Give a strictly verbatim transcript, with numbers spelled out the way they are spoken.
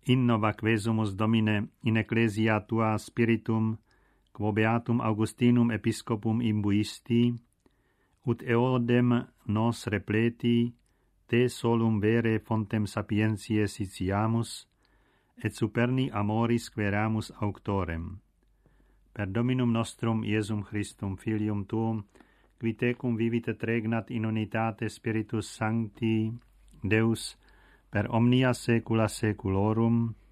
innova quesumus Domine in ecclesia tua spiritum, quo beatum Augustinum episcopum imbuisti, ut eodem nos repleti, te solum vere fontem sapientiae sitiamus, et superni amoris queramus auctorem. Per Dominum nostrum Iesum Christum Filium tuum, qui tecum vivit et regnat in unitate Spiritus Sancti, Deus, per omnia saecula saeculorum.